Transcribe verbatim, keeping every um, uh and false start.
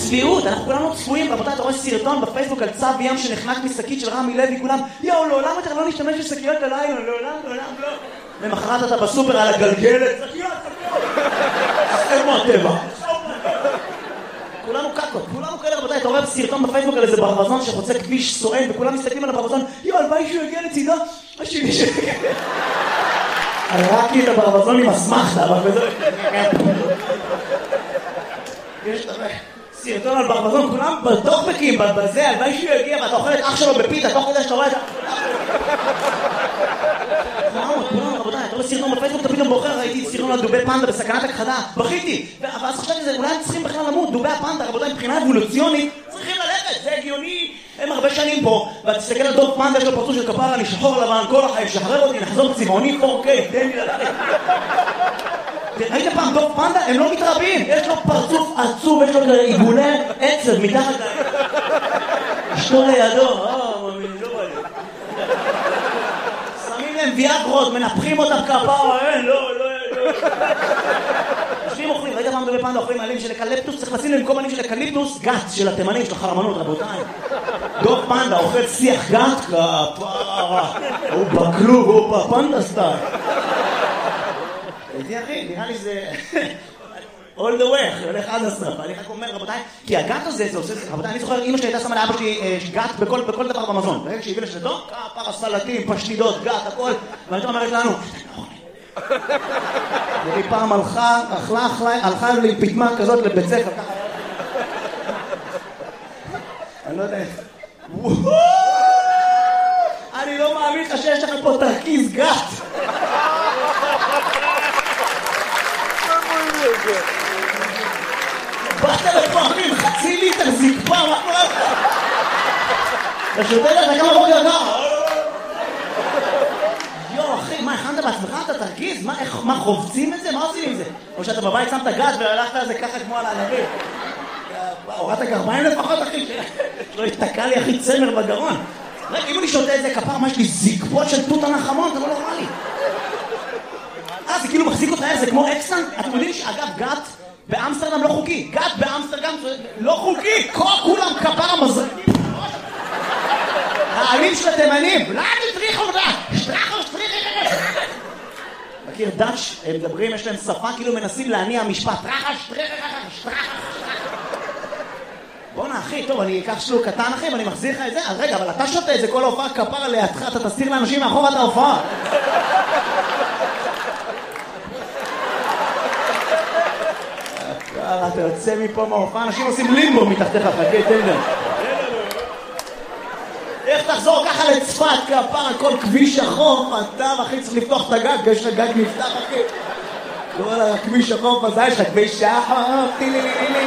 צביעות, אנחנו כולנו צפויים, רבותיי, אתה רואה סרטון בפייסבוק על צו ים שנחנק משקית של רמי לוי, כולם, יאו, לעולם יותר לא נשתמש בשקיות הלילה, לעולם, לעולם, לא. למחרת אתה בסופר על הגלגלת, שקיות, שקיות. איפה הטבע? כולנו קקות, כולנו כאלה, רבותיי, אתה רואה סרטון בפייסבוק על איזה ברווזון שחוצה כביש סואן, וכולם מסתכלים על הברווזון, יאו, הלוואי שהוא יגיע לצידו, השני שלי. הראקתי את הברווזון עם הסמכתה, אבל בזה... יש סרטון על ברווזון, כולם בטוקבקים, בזה, הלוואי שהוא יגיע, ואתה אוכל את אח שלו בפיתה, תוך כדי שאתה רואה את ה... כולם, רבותיי, אתה רואה סרטון בפייסבוק, אתה פתאום בוחר, ראיתי סרטון על דובי פנדה בסכנת הכחדה, בכיתי, ואז חשבתי שזה, אולי הם צריכים בכלל למות, דובי הפנדה, רבותיי, מבחינה אבולוציונית, צריכים ללכת, זה הגיוני, הם הרבה שנים פה, ואתה תסתכל על דוב פנדה, יש לו פרצוף של כפרה, אני שחור לבן, כל החיים, שחרר אותי, נחזור צבעוני פור קיי, תן לי ללכת. ראית פעם דוב פנדה? הם לא מתרבים, יש לו פרצוף עצוב, יש לו עיגולי עצב מתחת להם. אשתו לידו, אה, מאמין, לא בא לי. שמים להם ויאגרות, מנפחים אותם כפרה, אין, לא, לא, לא. יושבים אוכלים, ראית פעם דובי פנדה אוכלים עלים של אקליפטוס, צריך לשים להם במקום עלים של אקליפטוס, גת של התימנים, של החרמנות, רבותיי. דוב פנדה אוכל שיח גת, כפרה, הוא בכלוב, הוא בפנדה סטייל. הייתי אחי, נראה לי זה... all the way, הולך עד הסוף. אני רק אומר, רבותיי, כי הגת הזה, זה עושה... רבותיי, אני זוכר, אמא שלי הייתה שמה לאבא שלי גת בכל דבר במזון. ברגע שהביא לשתו, כפרה, סלטים, פשטידות, גת, הכל. והייתה אומרת לנו, והיא פעם הלכה, אכלה, הלכה לי פתמה כזאת לבית ספר, ככה. אני לא יודע איך. אני לא מאמין לך שיש לך פה תרכיז גת. באת לפעמים חצי ליטר זקפה, מה קורה לך? אתה שותה לך כמה בוקר ככה? יו אחי, מה הכנת בעצמך? אתה תרגיז? מה חובצים את זה? מה עושים עם זה? או שאתה בבית שמת גת והלכת על זה ככה כמו על הענבים? הורדת גרביים לפחות אחי? לא התתקע לי אחי צמר בגרון. רגע, אם אני שותה את זה כפר, מה יש לי זקפות של תות הנחמון? אתה לא נורמלי. אה, זה כאילו מחזיק אותך, זה כמו אקסטן? אתם יודעים שאגב, גת באמסטרדם לא חוקי. גת באמסטרדם לא חוקי. כולם כפר המזרקים. העלים של התימנים. לא, תטריחו אותה. שטרחו, שטריחו. מכיר דאץ', הם מדברים, יש להם שפה, כאילו מנסים להניע משפט. טרחה, שטריחו, שטרחו. בוא'נה אחי, טוב, אני אקח שלוק קטן אחי, ואני מחזיר לך את זה. אז רגע, אבל אתה שותה את זה כל ההופעה כפר לידך, אתה תסתיר לאנשים מאחור את ההופעה. אתה יוצא מפה מההופעה, אנשים עושים לימבו מתחתיך, חכה, תן להם. איך תחזור ככה לצפת, כפר על כל כביש החוף, אתה אחי צריך לפתוח את הגג, יש לך גג נפתח אחי. כל הכביש החוף הזה, יש לך כביש החוף,